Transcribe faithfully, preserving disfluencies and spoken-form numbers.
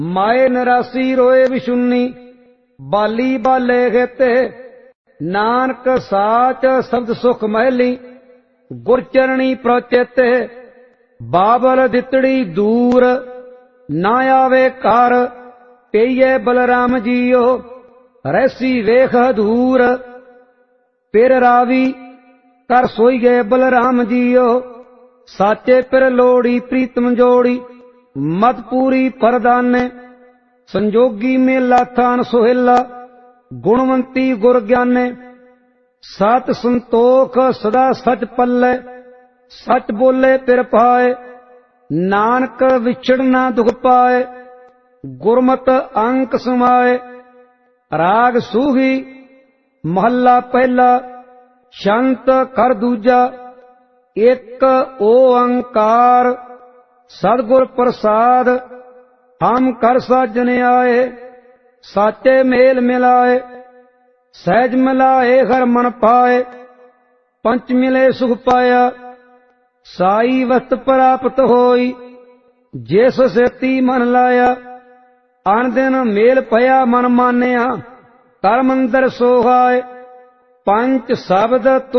माए निरासी रोए विशुन्नी, बाली बाले खेते। नानक साच शब्द सुख महली, गुरचरणी प्रचेते। बाबल दितड़ी दूर, ना आवे कार। पेये बलराम जियो, रहसी वेख दूर। पिर रावी कर सोई गए बलराम जियो, साचे पिर लोड़ी प्रीतम जोड़ी। मत पूरी परदाने, संजोगी मेला थान सोहेला। गुणवंती गुर ज्ञाने, सत संतोख सदा सच पल्ले। सच बोले पिर पाए, नानक विछड़ ना दुख पाए। गुरमत अंक समाए, राग सूही महला पहला। शंत कर दूजा, एक ओंकार। सतगुर प्रसाद, हम कर साजन आए। साचे मेल मिलाए, सहज मिलाए हर मन पाए। पंच मिले सुख पाया, साई वस्त प्राप्त होई। जिस सेती मन लाया, अन दिन मेल पया मन मानिया। कर मंदिर सोहाय, पंच शब्द